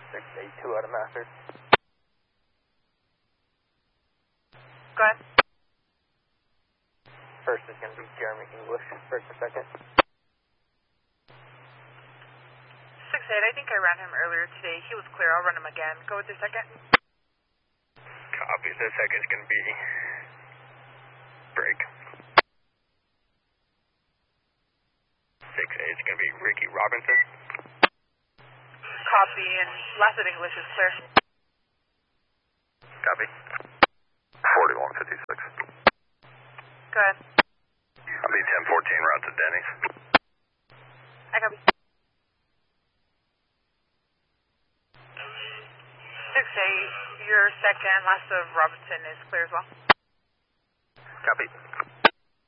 682 out of Masters. Go ahead. First is going to be Jeremy English, first or second. 6-8, I think I ran him earlier today. He was clear. I'll run him again. Go with your second. Copy. The second's going to be break. 6-8 is going to be Ricky Robinson. Copy, and last of English is clear. Copy. 4156. Go ahead. I'll be 1014 route to Denny's. I copy. 6-8, your second, last of Robinson is clear as well. Copy.